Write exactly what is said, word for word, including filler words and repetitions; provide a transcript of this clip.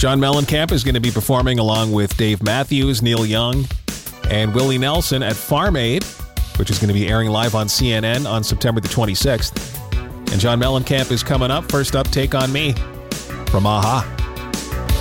John Mellencamp is going to be performing along with Dave Matthews, Neil Young, and Willie Nelson at Farm Aid, which is going to be airing live on C N N on September the twenty-sixth. And John Mellencamp is coming up. First up, Take On Me from a-ha.